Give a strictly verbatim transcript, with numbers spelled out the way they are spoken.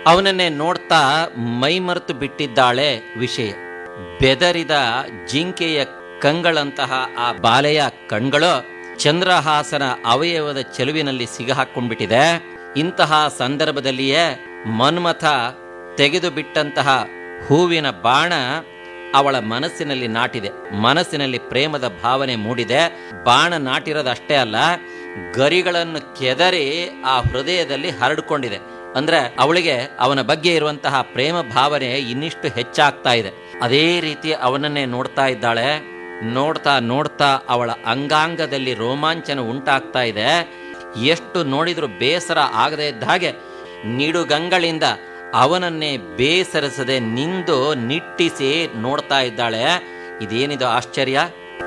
ಅವನನ್ನೇ ನೋಡ್ತಾ ಮೈಮರೆತು ಬಿಟ್ಟಿದ್ದಾಳೆ ವಿಷಯ. ಬೆದರಿದ ಜಿಂಕೆಯ ಕಂಗಳಂತಹ ಆ ಬಾಲೆಯ ಕಣ್ಗಳು ಚಂದ್ರಹಾಸನ ಅವಯವದ ಚೆಲುವಿನಲ್ಲಿ ಸಿಗಹಾಕೊಂಡ್ಬಿಟ್ಟಿದೆ. ಇಂತಹ ಸಂದರ್ಭದಲ್ಲಿಯೇ ಮನ್ಮಥ ತೆಗೆದು ಬಿಟ್ಟಂತಹ ಹೂವಿನ ಬಾಣ ಅವಳ ಮನಸ್ಸಿನಲ್ಲಿ ನಾಟಿದೆ. ಮನಸ್ಸಿನಲ್ಲಿ ಪ್ರೇಮದ ಭಾವನೆ ಮೂಡಿದೆ. ಬಾಣ ನಾಟಿರೋದಷ್ಟೇ ಅಲ್ಲ, ಗರಿಗಳನ್ನು ಕೆದರಿ ಆ ಹೃದಯದಲ್ಲಿ ಹರಡಿಕೊಂಡಿದೆ. ಅಂದ್ರೆ ಅವಳಿಗೆ ಅವನ ಬಗ್ಗೆ ಇರುವಂತಹ ಪ್ರೇಮ ಭಾವನೆ ಇನ್ನಿಷ್ಟು ಹೆಚ್ಚಾಗ್ತಾ ಇದೆ. ಅದೇ ರೀತಿ ಅವನನ್ನೇ ನೋಡ್ತಾ ಇದ್ದಾಳೆ. ನೋಡ್ತಾ ನೋಡ್ತಾ ಅವಳ ಅಂಗಾಂಗದಲ್ಲಿ ರೋಮಾಂಚನ ಉಂಟಾಗ್ತಾ ಇದೆ. ಎಷ್ಟು ನೋಡಿದ್ರು ಬೇಸರ ಆಗದೆ ಇದ್ದ ಹಾಗೆ ನಿಡುಗಂಗಳಿಂದ ಅವನನ್ನೇ ಬೇಸರಿಸದೆ ನಿಂದು ನಿಟ್ಟಿಸಿ ನೋಡ್ತಾ ಇದ್ದಾಳೆ. ಇದೇನಿದು ಆಶ್ಚರ್ಯ!